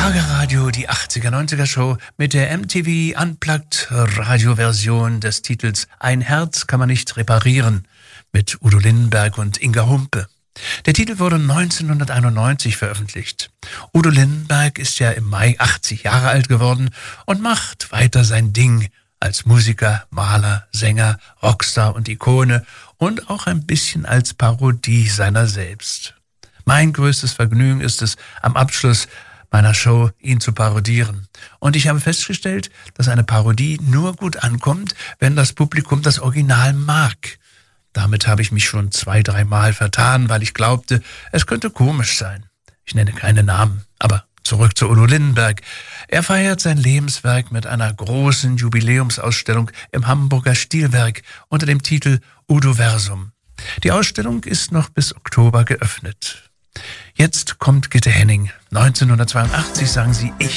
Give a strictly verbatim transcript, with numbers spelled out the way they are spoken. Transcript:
Schlagerradio, die achtziger neunziger Show mit der M T V Unplugged Radioversion des Titels Ein Herz kann man nicht reparieren mit Udo Lindenberg und Inga Humpe. Der Titel wurde neunzehnhunderteinundneunzig veröffentlicht. Udo Lindenberg ist ja im Mai achtzig Jahre alt geworden und macht weiter sein Ding als Musiker, Maler, Sänger, Rockstar und Ikone und auch ein bisschen als Parodie seiner selbst. Mein größtes Vergnügen ist es, am Abschluss meiner Show ihn zu parodieren. Und ich habe festgestellt, dass eine Parodie nur gut ankommt, wenn das Publikum das Original mag. Damit habe ich mich schon zwei, dreimal vertan, weil ich glaubte, es könnte komisch sein. Ich nenne keine Namen, aber zurück zu Udo Lindenberg. Er feiert sein Lebenswerk mit einer großen Jubiläumsausstellung im Hamburger Stilwerk unter dem Titel Udoversum. Die Ausstellung ist noch bis Oktober geöffnet. Jetzt kommt Gitte Henning. neunzehnhundertzweiundachtzig sang sie Ich